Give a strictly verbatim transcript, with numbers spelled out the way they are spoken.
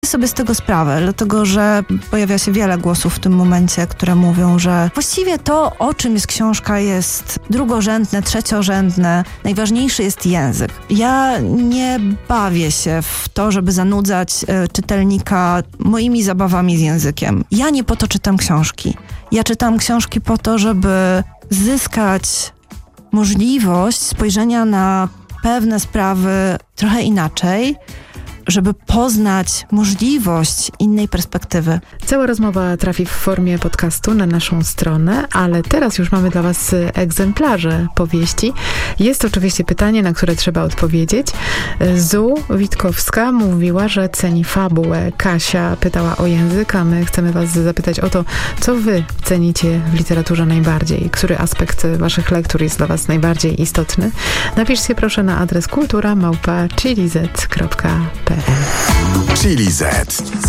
sobie z tego sprawę, dlatego że pojawia się wiele głosów w tym momencie, które mówią, że właściwie to, o czym jest książka, jest drugorzędne, trzeciorzędne. Najważniejszy jest język. Ja nie bawię się w to, żeby zanudzać y, czytelnika moimi zabawami z językiem. Ja nie po to czytam książki. Ja czytam książki po to, żeby zyskać możliwość spojrzenia na pewne sprawy trochę inaczej, żeby poznać możliwość innej perspektywy. Cała rozmowa trafi w formie podcastu na naszą stronę, ale teraz już mamy dla Was egzemplarze powieści. Jest oczywiście pytanie, na które trzeba odpowiedzieć. Zu Witkowska mówiła, że ceni fabułę. Kasia pytała o język, a my chcemy Was zapytać o to, co Wy cenicie w literaturze najbardziej? Który aspekt Waszych lektur jest dla Was najbardziej istotny? Napiszcie proszę na adres kultura małpa chilizet kropka p l. Chili Z.